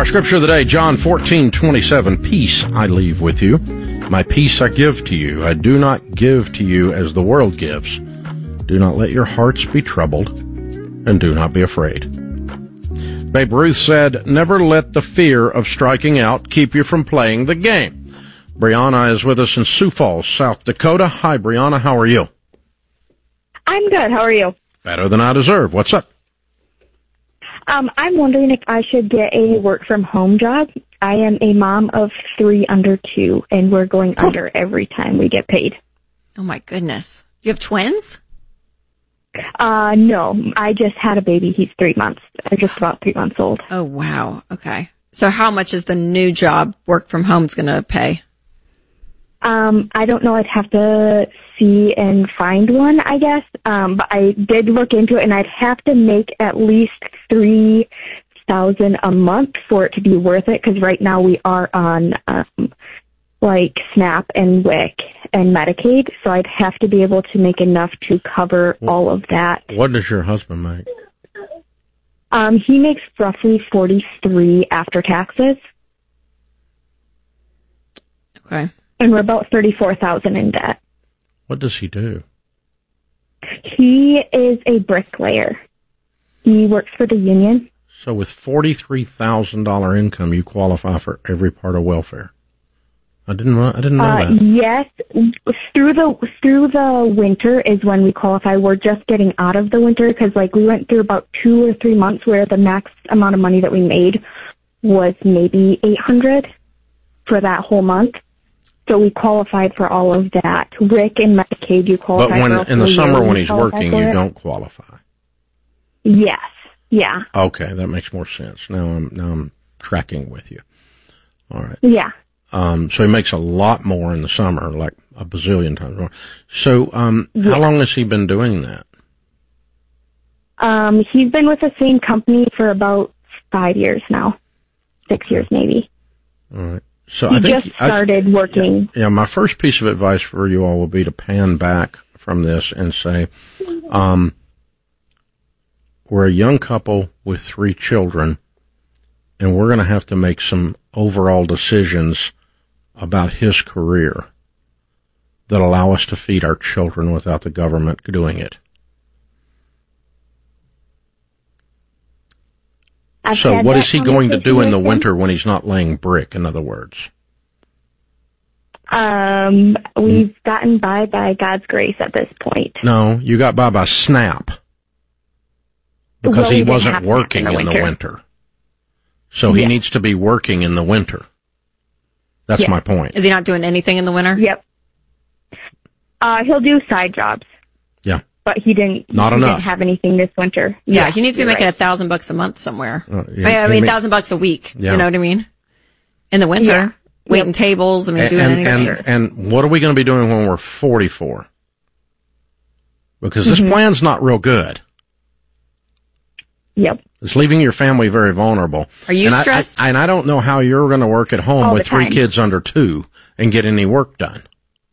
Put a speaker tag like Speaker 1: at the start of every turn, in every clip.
Speaker 1: Our scripture of the day, John 14:27. Peace I leave with you. My peace I give to you. I do not give to you as the world gives. Do not let your hearts be troubled, and do not be afraid. Babe Ruth said, never let the fear of striking out keep you from playing the game. Brianna is with us in Sioux Falls, South Dakota. Hi, Brianna. How are you?
Speaker 2: I'm good. How are you?
Speaker 1: Better than I deserve. What's up?
Speaker 2: I'm wondering if I should get a work-from-home job. I am a mom of 3 under 2, and we're going under every time we get paid.
Speaker 3: Oh, my goodness. You have twins?
Speaker 2: No. I just had a baby. He's 3 months. Just about 3 months old.
Speaker 3: Oh, wow. Okay. So how much is the new job work from home is going to pay?
Speaker 2: I don't know. I'd have to see and find one, I guess. But I did look into it, and I'd have to make at least $3,000 a month for it to be worth it. Because right now we are on like SNAP and WIC and Medicaid, so I'd have to be able to make enough to cover all of that.
Speaker 1: What does your husband make?
Speaker 2: He makes roughly $43,000 after taxes.
Speaker 3: Okay.
Speaker 2: And we're about $34,000 in debt.
Speaker 1: What does he do?
Speaker 2: He is a bricklayer. He works for the union.
Speaker 1: So with $43,000 income, you qualify for every part of welfare. I didn't know that.
Speaker 2: Yes, through the winter is when we qualify. We're just getting out of the winter because, like, we went through about 2 or 3 months where the max amount of money that we made was maybe $800 for that whole month. So we qualified for all of that. WIC and Medicaid, you qualify for.
Speaker 1: But in the summer when he's working, you don't qualify.
Speaker 2: Yes. Yeah.
Speaker 1: Okay, that makes more sense. Now I'm tracking with you. All right.
Speaker 2: Yeah.
Speaker 1: So he makes a lot more in the summer, like a bazillion times more. So, how long has he been doing that?
Speaker 2: He's been with the same company for about 5 years now. 6 years, maybe.
Speaker 1: All right. So
Speaker 2: he just started working.
Speaker 1: Yeah, my first piece of advice for you all will be to pan back from this and say, we're a young couple with 3 children, and we're going to have to make some overall decisions about his career that allow us to feed our children without the government doing it. So what is he going to do in the winter when he's not laying brick, in other words?
Speaker 2: We've gotten by God's grace at this point.
Speaker 1: No, you got by SNAP. Because he wasn't working in the winter. So he needs to be working in the winter. That's my point.
Speaker 3: Is he not doing anything in the winter?
Speaker 2: Yep. He'll do side jobs.
Speaker 1: Yeah.
Speaker 2: But he didn't have anything this winter.
Speaker 3: Yeah, he needs to be making $1,000 a month somewhere. $1,000 a week. Yeah. You know what I mean? In the winter, waiting tables. I mean, doing anything.
Speaker 1: And what are we going to be doing when we're 44? Because this plan's not real good.
Speaker 2: Yep.
Speaker 1: It's leaving your family very vulnerable.
Speaker 3: Are you stressed?
Speaker 1: And I don't know how you're going to work at home with 3 kids under 2 and get any work done.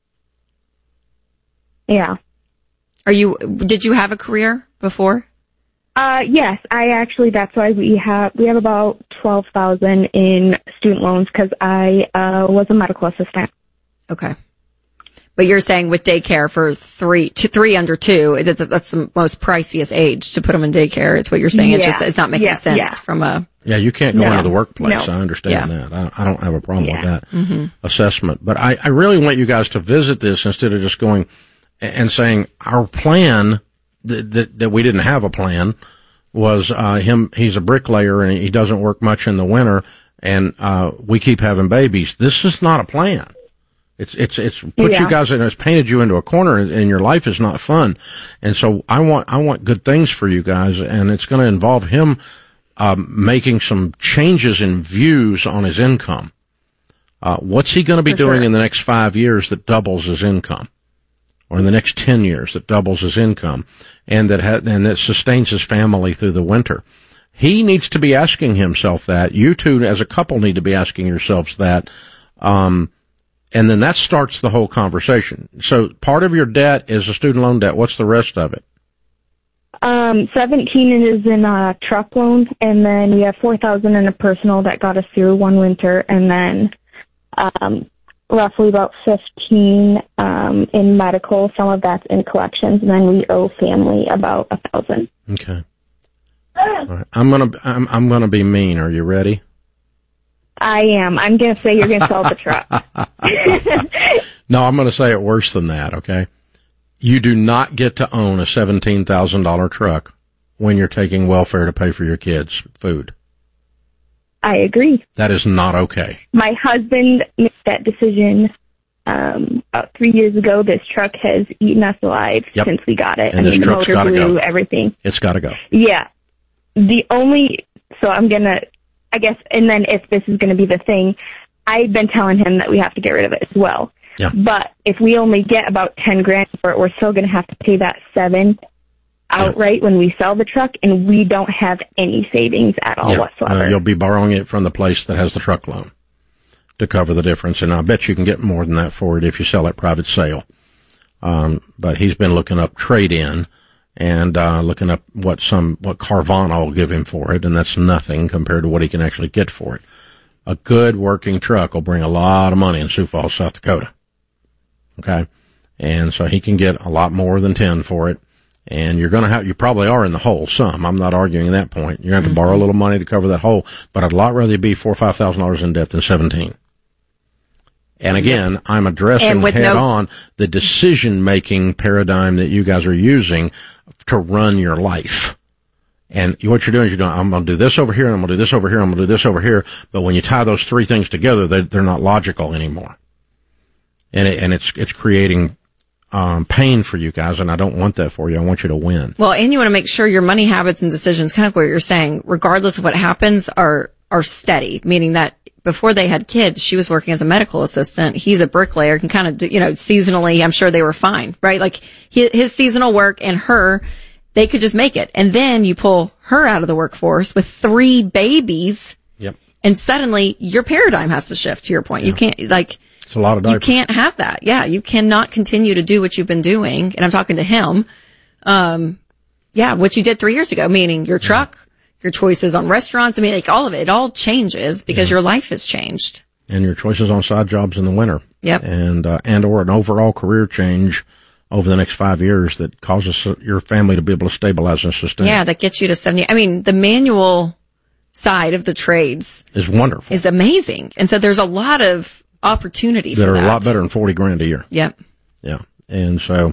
Speaker 2: Yeah.
Speaker 3: Did you have a career before?
Speaker 2: Yes, that's why we have about $12,000 in student loans because I was a medical assistant.
Speaker 3: Okay. But you're saying with daycare for 3 under 2, that's the most priciest age to put them in daycare. It's what you're saying. Yeah. It's not making sense from a. Yeah,
Speaker 1: you can't go into the workplace. No. I understand that. I don't have a problem with that assessment. But I really want you guys to visit this instead of just going and saying our plan that we didn't have a plan was he's a bricklayer and he doesn't work much in the winter and we keep having babies. This is not a plan. It's put you guys in, it's painted you into a corner and your life is not fun. And so I want good things for you guys, and it's going to involve him, making some changes in views on his income. What's he going to be doing in the next 5 years that doubles his income? Or in the next 10 years that doubles his income and that sustains his family through the winter? He needs to be asking himself that. You two as a couple need to be asking yourselves that. And then that starts the whole conversation. So part of your debt is a student loan debt. What's the rest of it?
Speaker 2: 17 is in a truck loan, and then we have $4,000 in a personal that got us through one winter, and then roughly about 15 in medical. Some of that's in collections, and then we owe family about $1,000.
Speaker 1: Okay. All right. I'm gonna be mean. Are you ready?
Speaker 2: I am. I'm gonna say you're gonna sell the truck.
Speaker 1: No, I'm gonna say it worse than that. Okay. You do not get to own a $17,000 truck when you're taking welfare to pay for your kids' food.
Speaker 2: I agree.
Speaker 1: That is not okay.
Speaker 2: My husband made that decision about 3 years ago. This truck has eaten us alive since we got it.
Speaker 1: And this truck's got to go.
Speaker 2: Everything.
Speaker 1: It's got to go.
Speaker 2: Yeah. So I'm going to, I guess, and then if this is going to be the thing, I've been telling him that we have to get rid of it as well.
Speaker 1: Yeah.
Speaker 2: But if we only get about $10,000 for it, we're still going to have to pay that $7,000 outright when we sell the truck, and we don't have any savings at all whatsoever.
Speaker 1: You'll be borrowing it from the place that has the truck loan to cover the difference, and I bet you can get more than that for it if you sell it private sale. But he's been looking up trade-in and looking up what Carvana will give him for it, and that's nothing compared to what he can actually get for it. A good working truck will bring a lot of money in Sioux Falls, South Dakota. Okay? And so he can get a lot more than 10 for it. And you probably are in the hole some. I'm not arguing that point. You're going to have to borrow a little money to cover that hole, but I'd a lot rather be $4,000 or $5,000 in debt than 17. And again, I'm addressing head on the decision-making paradigm that you guys are using to run your life. And what you're doing is I'm going to do this over here, and I'm going to do this over here, and I'm going to do this over here. But when you tie those three things together, they're not logical anymore. And it's creating pain for you guys, and I don't want that for you. I want you to win.
Speaker 3: Well, and you want to make sure your money habits and decisions, kind of what you're saying, regardless of what happens, are steady, meaning that before they had kids, she was working as a medical assistant. He's a bricklayer, can kind of do, seasonally, I'm sure they were fine, right? Like his seasonal work and her, they could just make it. And then you pull her out of the workforce with 3 babies.
Speaker 1: Yep.
Speaker 3: And suddenly your paradigm has to shift, to your point. Yeah. You can't,
Speaker 1: it's a lot of diapers.
Speaker 3: You can't have that. Yeah. You cannot continue to do what you've been doing. And I'm talking to him. What you did 3 years ago, meaning your truck, your choices on restaurants. I mean, all of it all changes because your life has changed.
Speaker 1: And your choices on side jobs in the winter.
Speaker 3: Yep.
Speaker 1: And or an overall career change over the next 5 years that causes your family to be able to stabilize and sustain.
Speaker 3: Yeah, that gets you to 70. I mean, the manual side of the trades
Speaker 1: is wonderful.
Speaker 3: Is amazing. And so there's a lot of opportunity for that.
Speaker 1: That are a lot better than $40,000 a year.
Speaker 3: Yep.
Speaker 1: Yeah. And so,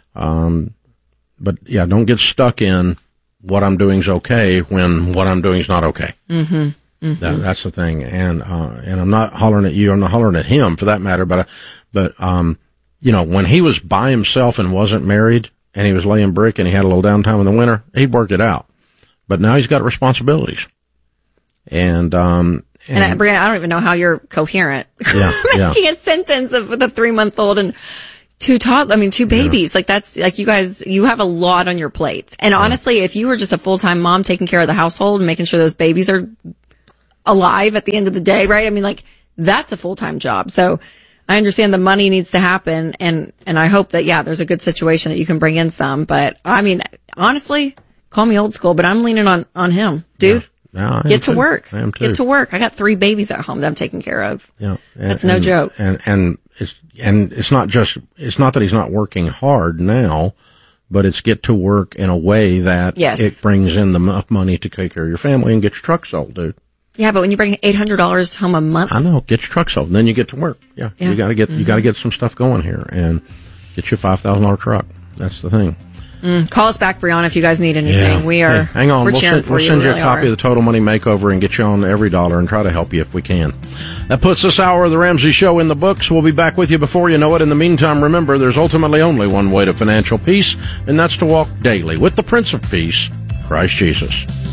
Speaker 1: don't get stuck in what I'm doing is okay when what I'm doing is not okay. Mm-hmm. Mm-hmm. That's the thing. And I'm not hollering at you. I'm not hollering at him for that matter. But when he was by himself and wasn't married and he was laying brick and he had a little downtime in the winter, he'd work it out. But now he's got responsibilities. And Brianna,
Speaker 3: I don't even know how you're coherent.
Speaker 1: Yeah.
Speaker 3: Making a sentence with a 3-month-old and 2 babies. Yeah. That's you guys, you have a lot on your plates. And honestly, if you were just a full-time mom taking care of the household and making sure those babies are alive at the end of the day, right? I mean, that's a full-time job. So I understand the money needs to happen, and I hope that, there's a good situation that you can bring in some. But, I mean, honestly, call me old school, but I'm leaning on him. Dude, get to work. I am too. Get to work. I got 3 babies at home that I'm taking care of. Yeah. That's no joke.
Speaker 1: And it's not that he's not working hard now, but it's get to work in a way that it brings in enough money to take care of your family and get your truck sold, dude.
Speaker 3: Yeah, but when you bring $800 home a month.
Speaker 1: I know, get your truck sold, and then you get to work. Yeah. You gotta get some stuff going here and get you a $5,000 truck. That's the thing.
Speaker 3: Call us back, Brianna, if you guys need anything.
Speaker 1: Yeah.
Speaker 3: We are.
Speaker 1: Hey, hang on.
Speaker 3: We'll send
Speaker 1: you a copy of the Total Money Makeover and get you on every dollar and try to help you if we can. That puts this hour of the Ramsey Show in the books. We'll be back with you before you know it. In the meantime, remember, there's ultimately only one way to financial peace, and that's to walk daily with the Prince of Peace, Christ Jesus.